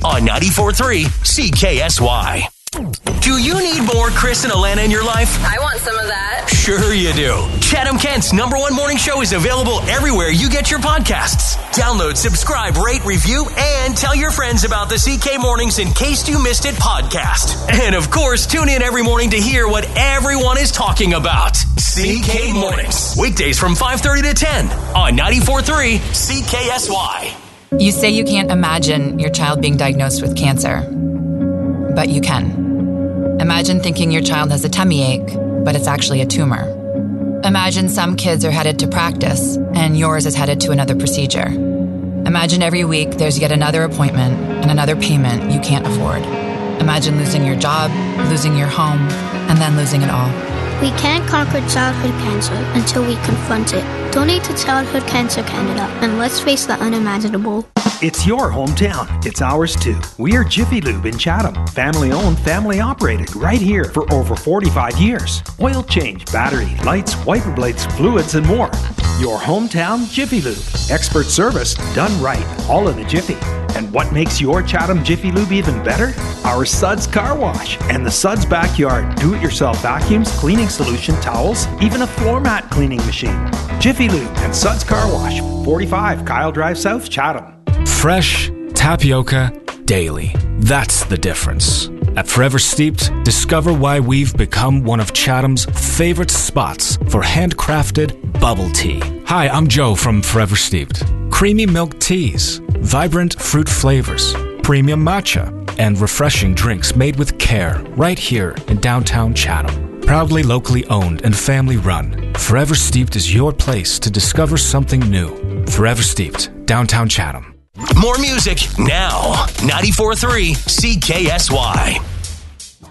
on 94.3 CKSY. Do you need more Chris and Alana in your life? I want some of that. Sure you do. Chatham-Kent's #1 morning show is available everywhere you get your podcasts. Download, subscribe, rate, review, and tell your friends about the CK Mornings In Case You Missed It podcast. And of course, tune in every morning to hear what everyone is talking about. CK Mornings. Weekdays from 5:30 to 10 on 94.3 CKSY. You say you can't imagine your child being diagnosed with cancer, but you can. Imagine thinking your child has a tummy ache, but it's actually a tumor. Imagine some kids are headed to practice, and yours is headed to another procedure. Imagine every week there's yet another appointment and another payment you can't afford. Imagine losing your job, losing your home, and then losing it all. We can't conquer childhood cancer until we confront it. Donate to Childhood Cancer Canada, and let's face the unimaginable. It's your hometown. It's ours too. We are Jiffy Lube in Chatham. Family owned, family operated, right here for over 45 years. Oil change, battery, lights, wiper blades, fluids, and more. Your hometown Jiffy Lube. Expert service done right, all in a jiffy. And what makes your Chatham Jiffy Lube even better? Our Suds Car Wash and the Suds Backyard do-it-yourself vacuums, cleaning solution, towels, even a floor mat cleaning machine. Jiffy Lube and Suds Car Wash, 45 Kyle Drive South, Chatham. Fresh tapioca daily. That's the difference. At Forever Steeped, discover why we've become one of Chatham's favorite spots for handcrafted bubble tea. Hi, I'm Joe from Forever Steeped. Creamy milk teas, vibrant fruit flavors, premium matcha, and refreshing drinks made with care right here in downtown Chatham. Proudly locally owned and family run, Forever Steeped is your place to discover something new. Forever Steeped, downtown Chatham. More music now. 94.3 CKSY.